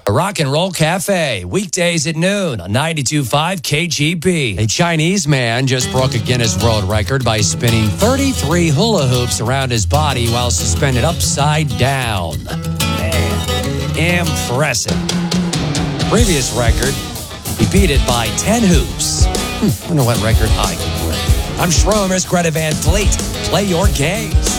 Rock and Roll Cafe, weekdays at noon on 92.5 KGP. A Chinese man just broke a Guinness World Record by spinning 33 hula hoops around his body while suspended upside down. Man, impressive. Previous record, he beat it by 10 hoops. I wonder what record I can break. I'm Schroeder's Greta Van Fleet. Play your games.